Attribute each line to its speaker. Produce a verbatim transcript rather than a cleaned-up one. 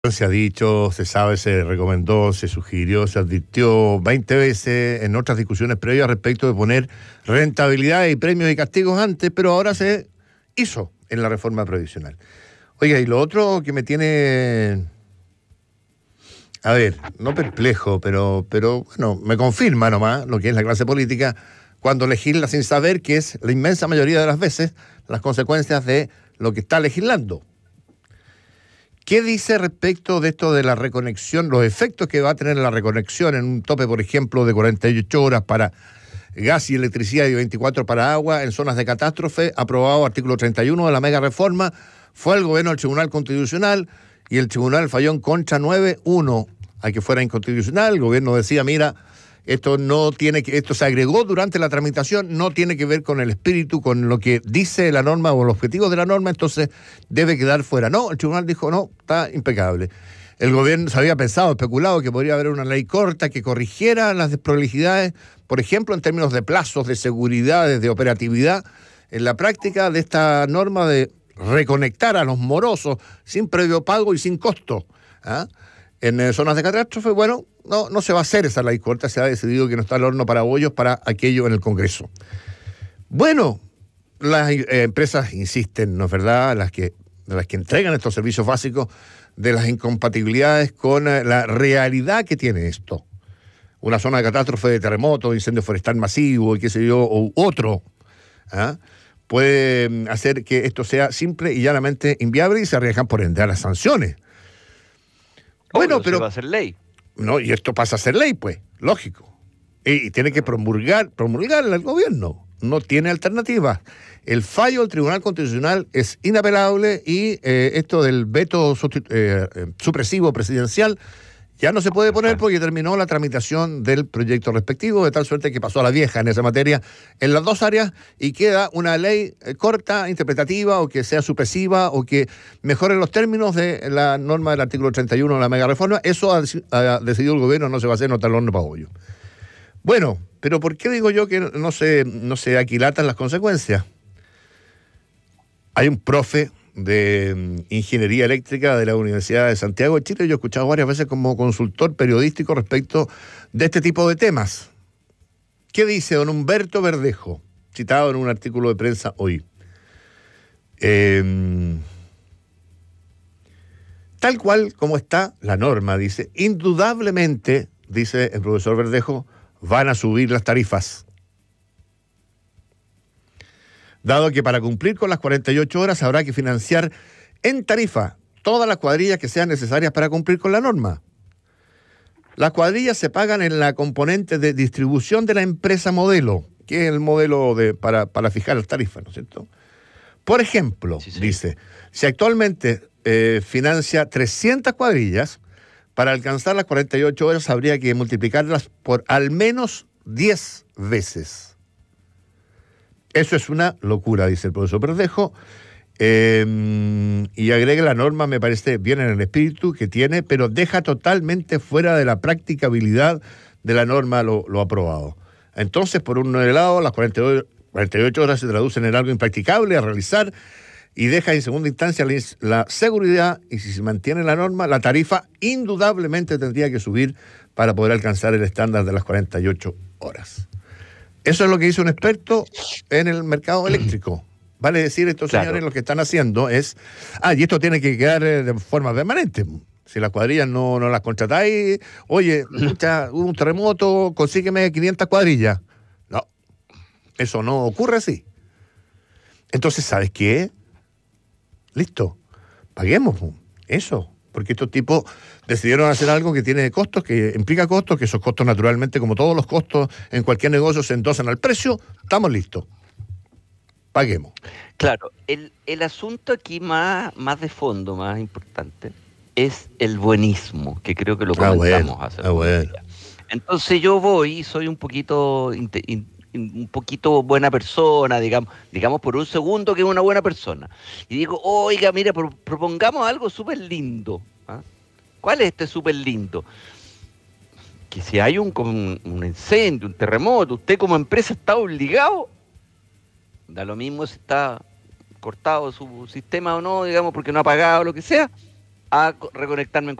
Speaker 1: Se ha dicho, se sabe, se recomendó, se sugirió, se advirtió veinte veces en otras discusiones previas respecto de poner rentabilidad y premios y castigos antes, pero ahora se hizo en la reforma previsional. Oiga, y lo otro que me tiene, a ver, no perplejo, pero, pero bueno, me confirma nomás lo que es la clase política cuando legisla sin saber que es la inmensa mayoría de las veces las consecuencias de lo que está legislando. ¿Qué dice respecto de esto de la reconexión, los efectos que va a tener la reconexión en un tope, por ejemplo, de cuarenta y ocho horas para gas y electricidad y veinticuatro para agua en zonas de catástrofe? Aprobado artículo treinta y uno de la mega reforma, fue el gobierno al Tribunal Constitucional y el Tribunal falló en contra nueve uno a que fuera inconstitucional. El gobierno decía, mira, esto no tiene que, esto se agregó durante la tramitación, no tiene que ver con el espíritu, con lo que dice la norma o los objetivos de la norma, entonces debe quedar fuera. No, el tribunal dijo, no, está impecable. El gobierno se había pensado, especulado que podría haber una ley corta que corrigiera las desprolijidades, por ejemplo, en términos de plazos, de seguridad, de operatividad, en la práctica de esta norma de reconectar a los morosos sin previo pago y sin costo, ¿ah? En eh, zonas de catástrofe, bueno, no, no se va a hacer esa ley corta, se ha decidido que no está el horno para bollos para aquello en el Congreso. Bueno, las eh, empresas insisten, ¿no es verdad?, las que, las que entregan estos servicios básicos, de las incompatibilidades con eh, la realidad que tiene esto. Una zona de catástrofe de terremoto, incendio forestal masivo, y qué sé yo, o otro, ¿ah? puede hacer que esto sea simple y llanamente inviable y se arriesgan por ende a las sanciones. Bueno,
Speaker 2: Obvio,
Speaker 1: pero
Speaker 2: se va a hacer ley.
Speaker 1: No, y esto pasa a ser ley, pues, lógico. Y, y tiene que promulgar, promulgarla el gobierno. No tiene alternativa. El fallo del Tribunal Constitucional es inapelable y eh, esto del veto eh, supresivo presidencial ya no se puede poner porque terminó la tramitación del proyecto respectivo, de tal suerte que pasó a la vieja en esa materia en las dos áreas y queda una ley corta, interpretativa, o que sea supresiva, o que mejore los términos de la norma del artículo treinta y uno de la mega reforma. Eso ha, ha decidido el gobierno, no se va a hacer, no está el horno para bollo. Bueno, pero ¿por qué digo yo que no se, no se aquilatan las consecuencias? Hay un profe de Ingeniería Eléctrica de la Universidad de Santiago de Chile, yo he escuchado varias veces como consultor periodístico respecto de este tipo de temas. ¿Qué dice don Humberto Verdejo, citado en un artículo de prensa hoy? Eh, tal cual como está la norma, dice, indudablemente, dice el profesor Verdejo, van a subir las tarifas. Dado que para cumplir con las cuarenta y ocho horas habrá que financiar en tarifa todas las cuadrillas que sean necesarias para cumplir con la norma. Las cuadrillas se pagan en la componente de distribución de la empresa modelo, que es el modelo de, para, para fijar las tarifas, ¿no es cierto? Por ejemplo, sí, sí. dice, si actualmente eh, financia trescientas cuadrillas, para alcanzar las cuarenta y ocho horas habría que multiplicarlas por al menos diez veces. Eso es una locura, dice el profesor Verdejo, eh, y agrega la norma, me parece bien en el espíritu que tiene, pero deja totalmente fuera de la practicabilidad de la norma lo, lo aprobado. Entonces, por un lado, las cuarenta y ocho horas se traducen en algo impracticable a realizar y deja en segunda instancia la, la seguridad, y si se mantiene la norma, la tarifa indudablemente tendría que subir para poder alcanzar el estándar de las cuarenta y ocho horas. Eso es lo que dice un experto en el mercado eléctrico. Vale decir, estos claro. señores lo que están haciendo es... Ah, y esto tiene que quedar de forma permanente. Si las cuadrillas no, no las contratáis, oye, mucha, hubo un terremoto, consígueme quinientas cuadrillas. No, eso no ocurre así. Entonces, ¿sabes qué? Listo, paguemos eso. Porque estos tipos decidieron hacer algo que tiene costos, que implica costos, que esos costos naturalmente, como todos los costos en cualquier negocio, se endosan al precio. Estamos listos. Paguemos.
Speaker 2: Claro, el, el asunto aquí más, más de fondo, más importante, es el buenismo, que creo que lo comentamos
Speaker 1: ah, bueno,
Speaker 2: hace
Speaker 1: ah, bueno.
Speaker 2: Entonces yo voy y soy un poquito... Inte, in, un poquito buena persona, digamos, digamos por un segundo que es una buena persona. Y digo, oiga, mira, pro, propongamos algo súper lindo. ¿Ah? ¿Cuál es este súper lindo? Que si hay un, un incendio, un terremoto, usted como empresa está obligado, da lo mismo si está cortado su sistema o no, digamos, porque no ha pagado, lo que sea, a co- reconectarme